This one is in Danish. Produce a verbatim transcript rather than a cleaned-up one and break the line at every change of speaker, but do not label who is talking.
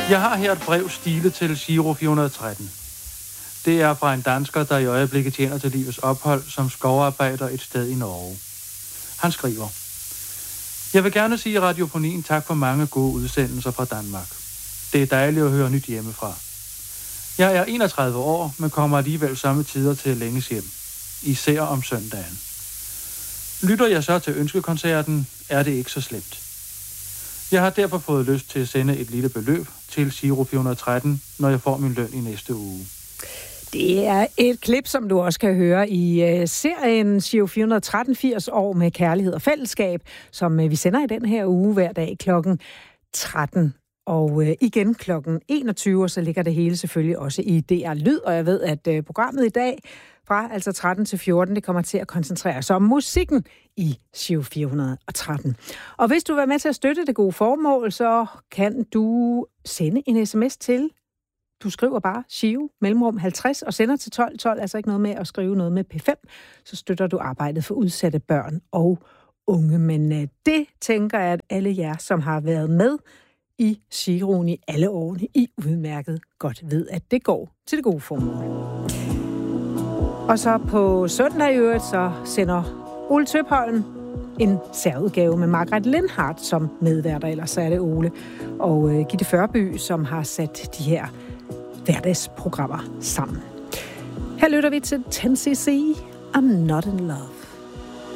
Jeg har her et brev stilet til Giro fire hundrede og tretten. Det er fra en dansker, der i øjeblikket tjener til livets ophold som skovarbejder et sted i Norge. Han skriver: Jeg vil gerne sige Radiofonien tak for mange gode udsendelser fra Danmark. Det er dejligt at høre nyt hjemmefra. Jeg er enogtredive år, men kommer alligevel samme tider til længes hjem. Især om søndagen. Lytter jeg så til ønskekoncerten, er det ikke så slemt. Jeg har derfor fået lyst til at sende et lille beløb til Giro fire hundrede og tretten, når jeg får min løn i næste uge.
Det er et klip, som du også kan høre i uh, serien Giro fire hundrede og tretten, firs år med kærlighed og fællesskab, som uh, vi sender i den her uge hver dag klokken tretten. Og uh, igen klokken enogtyve, og så ligger det hele selvfølgelig også i D R Lyd. Og jeg ved, at uh, programmet i dag fra altså tretten til fjorten, det kommer til at koncentrere sig om musikken i Giro fire hundrede og tretten. Og hvis du vil være med til at støtte det gode formål, så kan du sende en sms til. Du skriver bare Giro mellemrum halvtreds og sender til tolv tolv, altså ikke noget med at skrive noget med P fem. Så støtter du arbejdet for udsatte børn og unge. Men uh, det tænker jeg, at alle jer, som har været med i Giroen i alle årene, I udmærket godt ved, at det går til det gode formål. Og så på søndag i øvrigt, så sender Ole Tøpholm en særudgave med Margrethe Lindhardt som medværter, ellers er det Ole, og uh, Gitte Førby, som har sat de her hverdagsprogrammer sammen. Her lytter vi til ten C C, I'm Not in Love.